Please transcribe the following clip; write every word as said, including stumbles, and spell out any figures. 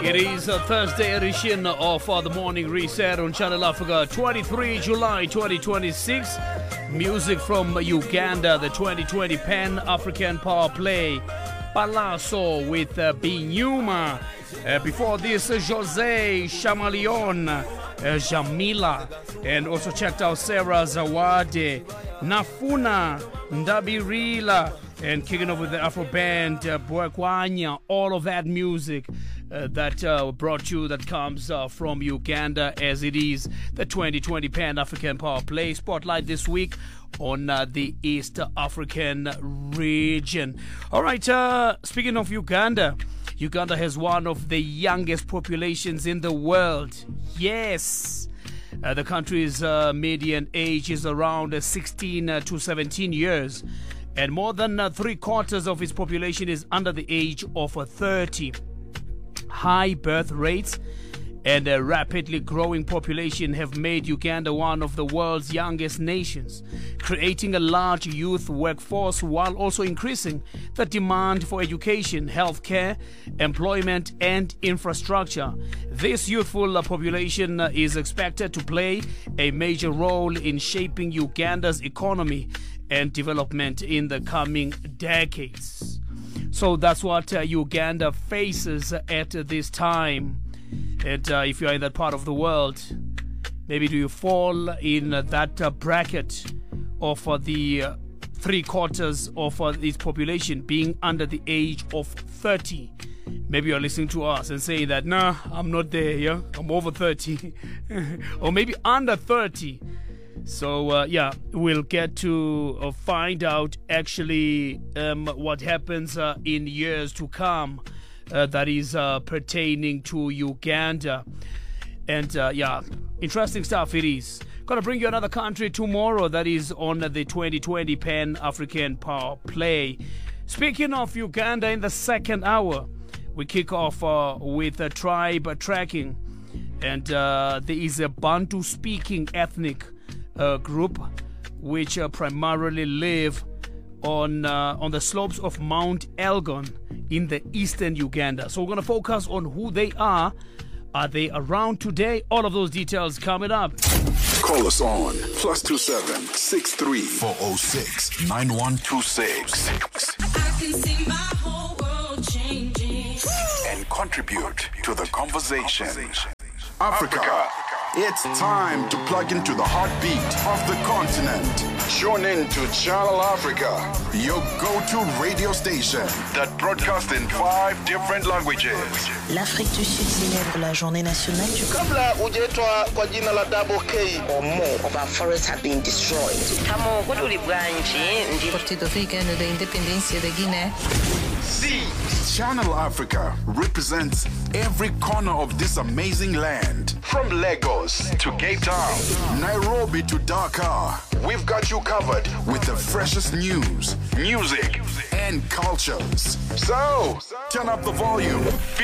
It is a Thursday edition of uh, the Morning Reset on Channel Africa, twenty-third of July twenty twenty-six. Music from Uganda, the twenty twenty Pan-African Power Play. Palazzo with uh, Binyuma. Uh, before this, uh, Jose Chameleon, uh, Jamila. And also checked out Sarah Zawade, Nafuna, Ndabirila. And kicking off with the Afro band, uh, Bwekwanya. All of that music uh, that uh, brought you, that comes uh, from Uganda, as it is the twenty twenty Pan-African Power Play Spotlight this week on uh, the East African region. All right, uh, speaking of Uganda, Uganda has one of the youngest populations in the world. Yes. Uh, the country's uh, median age is around uh, sixteen uh, to seventeen years. And more than uh, three quarters of its population is under the age of uh, thirty. High birth rates and a rapidly growing population have made Uganda one of the world's youngest nations, creating a large youth workforce while also increasing the demand for education, healthcare, employment, and infrastructure. This youthful population is expected to play a major role in shaping Uganda's economy and development in the coming decades. So that's what uh, Uganda faces at uh, this time. And uh, if you are in that part of the world, maybe do you fall in uh, that uh, bracket of uh, the uh, three quarters of uh, its population being under the age of thirty? Maybe you're listening to us and saying that, nah, I'm not there, yeah, I'm over thirty. Or maybe under thirty. So, uh, yeah, we'll get to uh, find out actually um, what happens uh, in years to come uh, that is uh, pertaining to Uganda. And, uh, yeah, interesting stuff it is. Gonna bring you another country tomorrow that is on the twenty twenty Pan-African Power Play. Speaking of Uganda, in the second hour, we kick off uh, with uh, tribe tracking. And uh, there is a Bantu-speaking ethnic Uh, group which uh, primarily live on uh, on the slopes of Mount Elgon in the eastern Uganda. So we're going to focus on who they are. Are they around today? All of those details coming up. Call us on plus two seven six three four zero six nine one two six. I can see my whole world changing And contribute to the conversation. Africa. It's time to plug into the heartbeat of the continent. Tune in to Channel Africa, your go-to radio station that broadcasts in five different languages. L'Afrique du Sud célèbre la journée nationale du Kabla hujaitwa kwa jina la Double K or more of our forests have been destroyed. Partido Africano da Independência da Guiné. See, Channel Africa represents every corner of this amazing land. From Lagos to Cape Town, Nairobi to Dakar, we've got you covered with the freshest news, music, and cultures. So, turn up the volume.